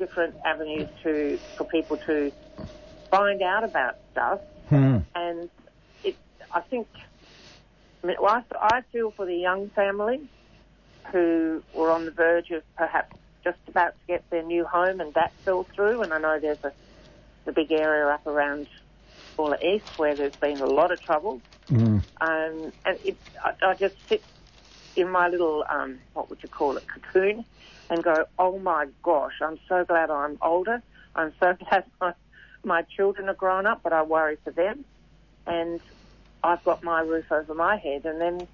different avenues for people to find out about stuff. And I feel for the young families who were on the verge of perhaps just about to get their new home and that fell through. And I know there's the big area up around Paula East where there's been a lot of trouble. And I just sit in my little, cocoon and go, oh my gosh, I'm so glad I'm older. I'm so glad my children are grown up, but I worry for them. And I've got my roof over my head. And then,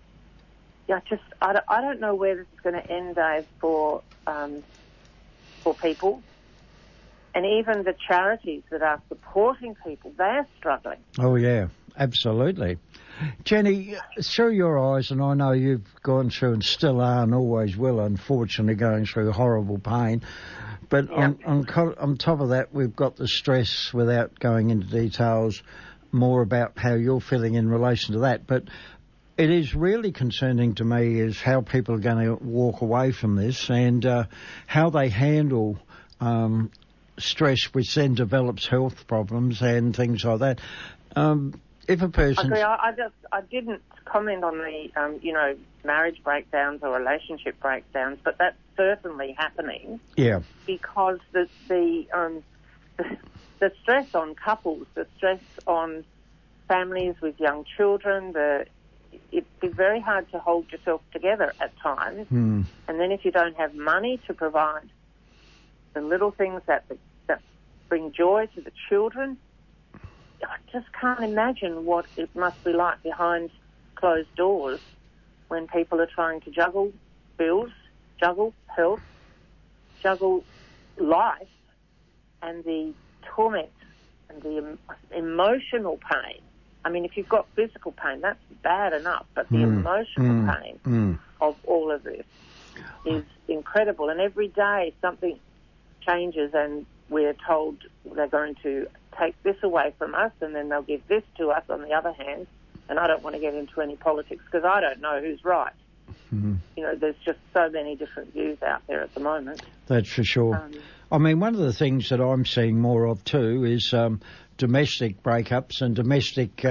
I don't know where this is going to end, Dave, for people. And even the charities that are supporting people, they're struggling. Oh, yeah, absolutely. Jenny, through your eyes, and I know you've gone through and still are and always will, unfortunately, going through horrible pain. But on top of that, we've got the stress, without going into details, more about how you're feeling in relation to that. But it is really concerning to me is how people are going to walk away from this and how they handle stress, which then develops health problems and things like that. If a person, I didn't comment on the marriage breakdowns or relationship breakdowns, but that's certainly happening. Yeah. Because the stress on couples, the stress on families with young children, it'd be very hard to hold yourself together at times. And then if you don't have money to provide the little things that bring joy to the children, I just can't imagine what it must be like behind closed doors when people are trying to juggle bills, juggle health, juggle life, and the torment and the emotional pain. I mean, if you've got physical pain, that's bad enough, but the emotional pain of all of this is incredible. And every day something changes and we're told they're going to take this away from us and then they'll give this to us on the other hand. And I don't want to get into any politics because I don't know who's right. There's just so many different views out there at the moment. That's for sure. I mean, one of the things that I'm seeing more of too is domestic breakups and domestic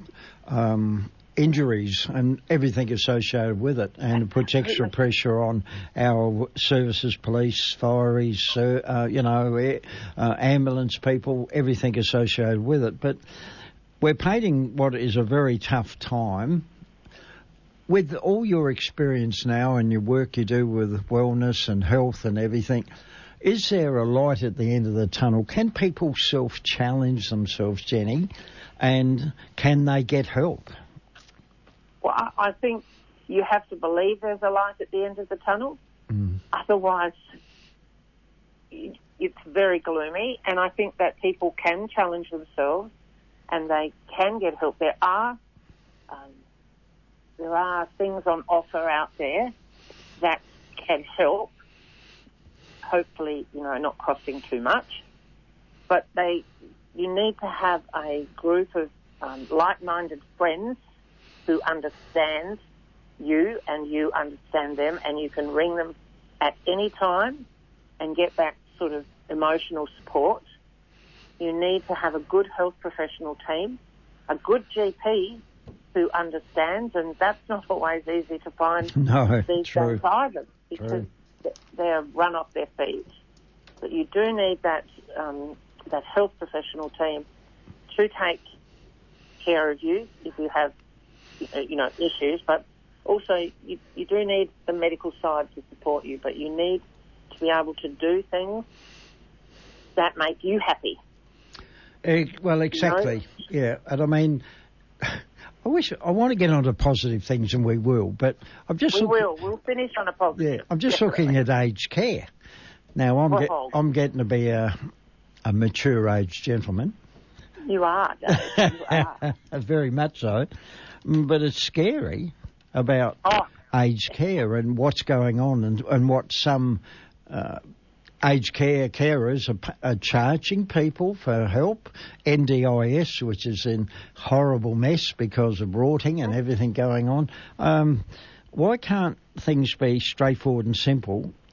injuries and everything associated with it, and it puts extra pressure on our services, police, fireys, ambulance people, everything associated with it. But we're painting what is a very tough time. With all your experience now and your work you do with wellness and health and everything, is there a light at the end of the tunnel? Can people self-challenge themselves, Jenny, and can they get help? Well, I think you have to believe there's a light at the end of the tunnel. Otherwise, it's very gloomy, and I think that people can challenge themselves and they can get help. There are things on offer out there that can help, hopefully, not costing too much. But you need to have a group of like-minded friends who understand you and you understand them, and you can ring them at any time and get that sort of emotional support. You need to have a good health professional team, a good GP who understands, and that's not always easy to find these days either, because they're run off their feet. But you do need that health professional team to take care of you if you have issues, but also you do need the medical side to support you, but you need to be able to do things that make you happy. Well, exactly. Yeah, and I mean, I want to get on to positive things, and we will, but we'll finish on a positive. Yeah, I'm just looking at aged care. Now, I'm getting to be a mature aged gentleman. You are, Dave. You are. Very much so. But it's scary about aged care and what's going on and what some aged care carers are charging people for help. NDIS, which is in horrible mess because of rorting and everything going on. Why can't things be straightforward and simple?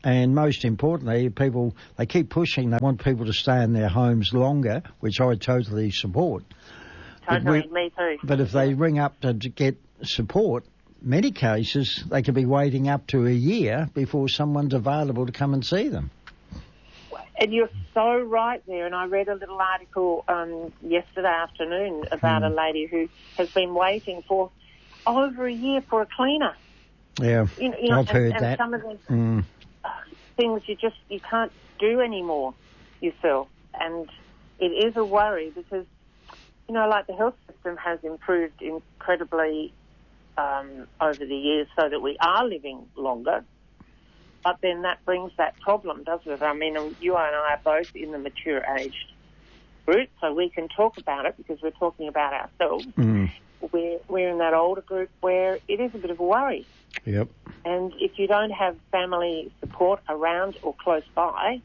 And most importantly, people, they keep pushing. They want people to stay in their homes longer, which I totally support. Totally, me too. But if they ring up to get support, many cases they could be waiting up to a year before someone's available to come and see them. And you're so right there. And I read a little article yesterday afternoon about a lady who has been waiting for over a year for a cleaner. Yeah, I've heard that. And some of the things you can't do anymore yourself. And it is a worry because, like the health system has improved incredibly over the years so that we are living longer. But then that brings that problem, doesn't it? I mean, you and I are both in the mature aged group, so we can talk about it because we're talking about ourselves. We're in that older group where it is a bit of a worry. Yep. And if you don't have family support around or close by,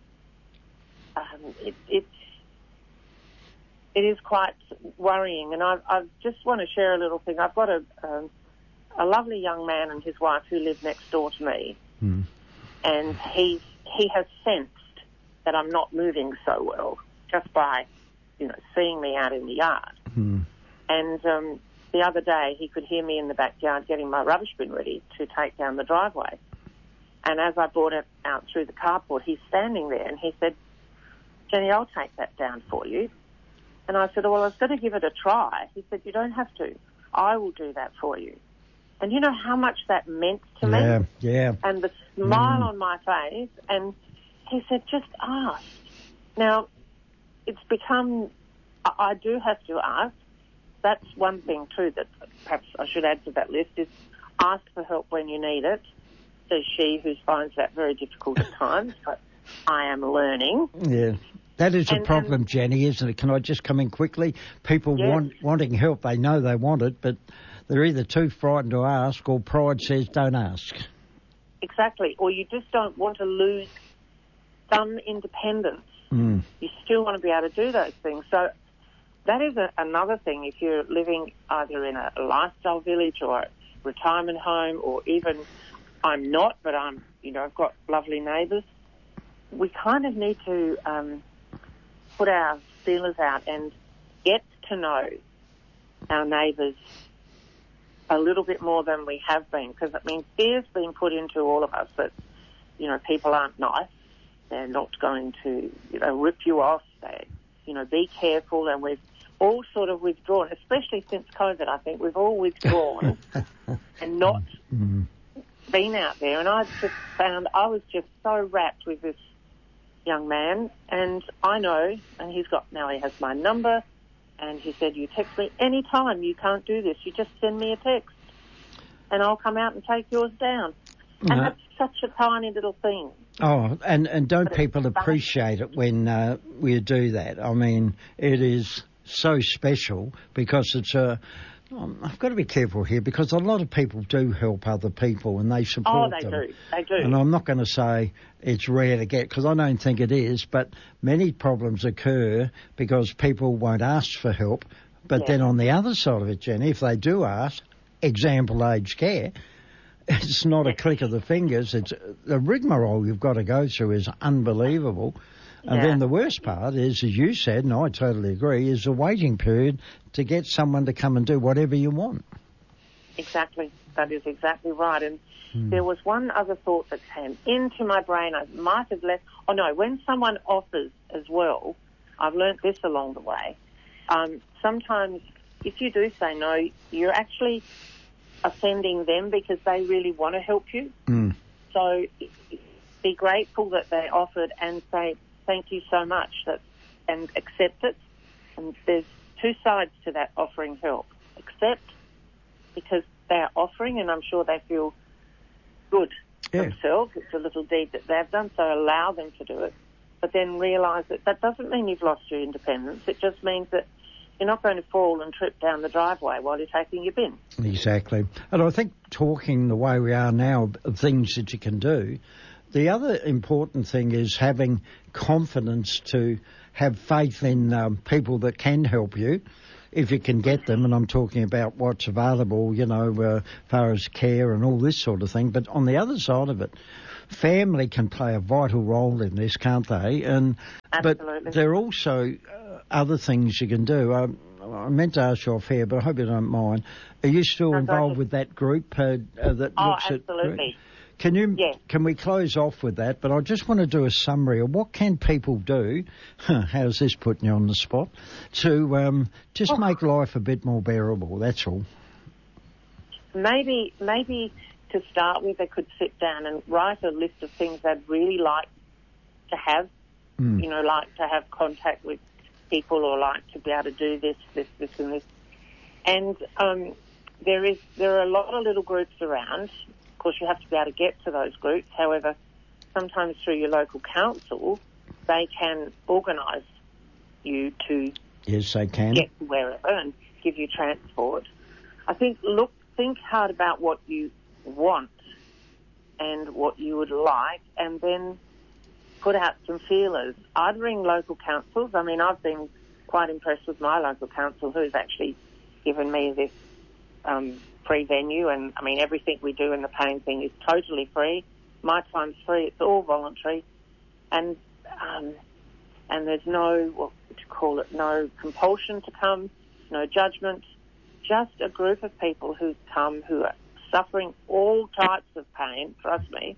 it is quite worrying. And I just want to share a little thing. I've got a lovely young man and his wife who live next door to me. And he has sensed that I'm not moving so well just by, seeing me out in the yard. And the other day he could hear me in the backyard getting my rubbish bin ready to take down the driveway. And as I brought it out through the carport, he's standing there and he said, "Jenny, I'll take that down for you." And I said, "Well, I was going to give it a try." He said, "You don't have to. I will do that for you." And you know how much that meant to me? Yeah. And the smile on my face. And he said, "Just ask." Now, it's become, I do have to ask. That's one thing, too, that perhaps I should add to that list is ask for help when you need it. Says she who finds that very difficult at times, but I am learning. Yeah. That is a problem, Jenny, isn't it? Can I just come in quickly? People wanting help, they know they want it, but they're either too frightened to ask or pride says don't ask. Exactly. Or you just don't want to lose some independence. You still want to be able to do those things. So that is another thing. If you're living either in a lifestyle village or a retirement home, or even I'm not, but I've got lovely neighbours, we kind of need to put our feelers out and get to know our neighbours a little bit more than we have been, because fear's been put into all of us that, people aren't nice. They're not going to, rip you off. They, be careful. And we've all sort of withdrawn, especially since COVID. I think we've all withdrawn and not been out there. And I just found I was just so wrapped with this young man. And I know, and he has my number. And he said, "You text me any time. You can't do this. You just send me a text and I'll come out and take yours down." And that's such a tiny little thing. Oh, and don't people appreciate it when we do that? I mean, it is so special because it's I've got to be careful here because a lot of people do help other people and they support them. Oh, they do. And I'm not going to say it's rare to get, because I don't think it is, but many problems occur because people won't ask for help. But then on the other side of it, Jenny, if they do ask, example aged care, it's not a click of the fingers. It's the rigmarole you've got to go through is unbelievable. And then the worst part is, as you said, and I totally agree, is the waiting period to get someone to come and do whatever you want. Exactly. That is exactly right. And there was one other thought that came into my brain. I might have left... Oh, no, when someone offers as well, I've learnt this along the way, sometimes if you do say no, you're actually offending them because they really want to help you. So be grateful that they offered and say, "Thank you so much," and accept it. And there's two sides to that offering help. Accept because they're offering and I'm sure they feel good themselves. It's a little deed that they've done, so allow them to do it. But then realise that doesn't mean you've lost your independence. It just means that you're not going to fall and trip down the driveway while you're taking your bin. Exactly. And I think talking the way we are now of things that you can do, the other important thing is having confidence to have faith in people that can help you. if you can get them, and I'm talking about what's available, as far as care and all this sort of thing. But on the other side of it, family can play a vital role in this, can't they? Absolutely. But there are also other things you can do. I meant to ask you off here, but I hope you don't mind. Are you still involved with that group that looks at... Oh, absolutely. Can we close off with that? But I just want to do a summary of what can people do, how's this putting you on the spot, to just make life a bit more bearable, that's all. Maybe to start with, they could sit down and write a list of things they'd really like to have, like to have contact with people, or like to be able to do this and this. And there are a lot of little groups around. Of course, you have to be able to get to those groups. However, sometimes through your local council, they can organise you to get to wherever and give you transport. I think think hard about what you want and what you would like, and then put out some feelers. I'd ring local councils. I mean, I've been quite impressed with my local council, who's actually given me this free venue, and I mean, everything we do in the pain thing is totally free. My time's free. It's all voluntary, and there's no no compulsion to come, no judgment. Just a group of people who come who are suffering all types of pain, trust me,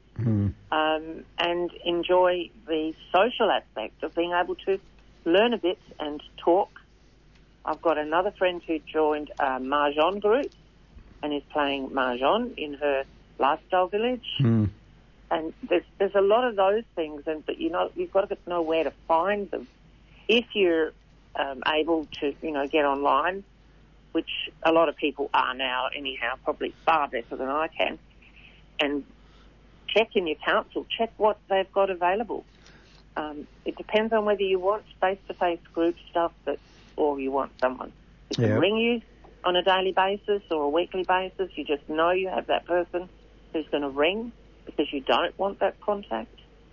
and enjoy the social aspect of being able to learn a bit and talk. I've got another friend who joined a Mahjong group and is playing Mahjong in her lifestyle village. And there's a lot of those things, but you've got to know where to find them. If you're able to, get online, which a lot of people are now anyhow, probably far better than I can, and check in your council, check what they've got available. It depends on whether you want face-to-face group stuff or you want someone who can ring you on a daily basis or a weekly basis. You just know you have that person who's going to ring because you don't want that contact.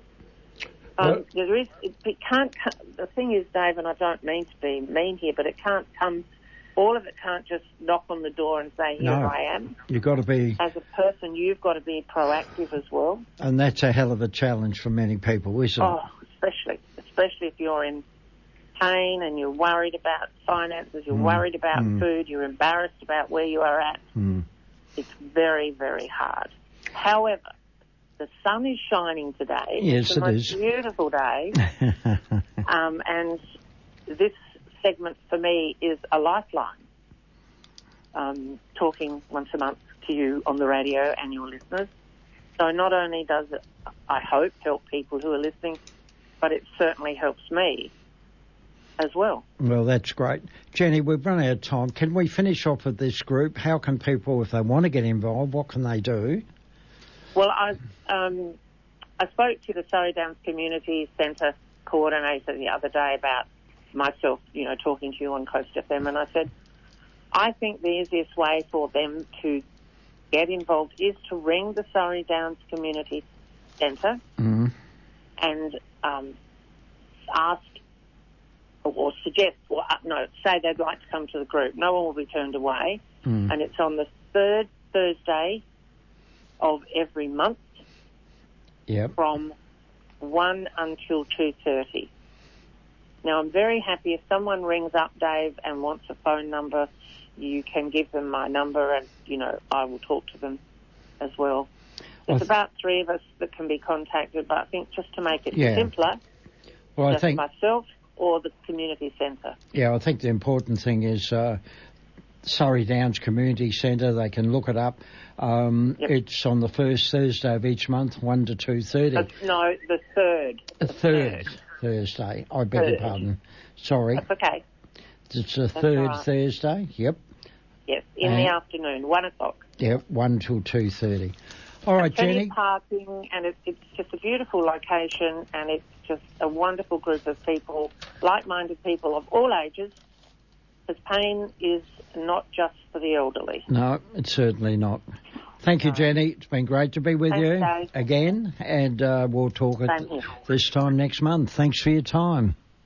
It can't. The thing is, Dave, and I don't mean to be mean here, but it can't come. All of it can't just knock on the door and say, "Here I am." You've got to be, as a person, you've got to be proactive as well. And that's a hell of a challenge for many people, isn't it? Oh, especially if you're in pain and you're worried about finances, you're worried about food, you're embarrassed about where you are at. It's very, very hard. However, the sun is shining today. Yes, it's the most beautiful day. And this segment for me is a lifeline. Talking once a month to you on the radio and your listeners. So not only does it, I hope, help people who are listening, but it certainly helps me as well. Well, that's great. Jenny, we've run out of time. Can we finish off with this group? How can people, if they want to get involved, what can they do? Well, I spoke to the Surrey Downs Community Centre coordinator the other day about myself, talking to you on Coast FM, and I said, I think the easiest way for them to get involved is to ring the Surrey Downs Community Centre and ask or suggest, say they'd like to come to the group. No one will be turned away. And it's on the third Thursday of every month from 1 until 2:30. Now, I'm very happy if someone rings up, Dave, and wants a phone number, you can give them my number and, I will talk to them as well. There's about 3 of us that can be contacted, but I think just to make it simpler, I think myself or the community centre. Yeah, I think the important thing is Surrey Downs Community Centre. They can look it up. It's on the first Thursday of each month, 1 to 2:30. No, the third. The third Thursday. I beg your pardon. Sorry. That's okay. It's the third Thursday. Yep. Yes, in the afternoon, 1 o'clock. Yep, 1 till 2:30. All right, Jenny. Parking, and it's just a beautiful location, and it's just a wonderful group of people, like-minded people of all ages, because pain is not just for the elderly. No, it's certainly not. Thank you, Jenny. It's been great to be with you again, and we'll talk at this time next month. Thanks for your time.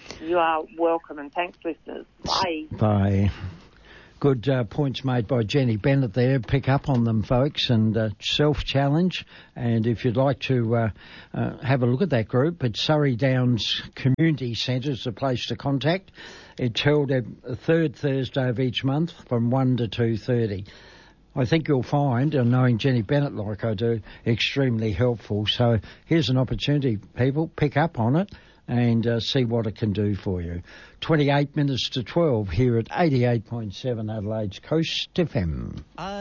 You are welcome, and thanks, listeners. Bye. Bye. Good points made by Jenny Bennett there. Pick up on them, folks, and self-challenge. And if you'd like to have a look at that group, it's Surrey Downs Community Centre is the place to contact. It's held the third Thursday of each month from 1 to 2:30. I think you'll find, and knowing Jenny Bennett like I do, extremely helpful. So here's an opportunity, people. Pick up on it and see what it can do for you. 28 minutes to 12 here at 88.7 Adelaide's Coast FM.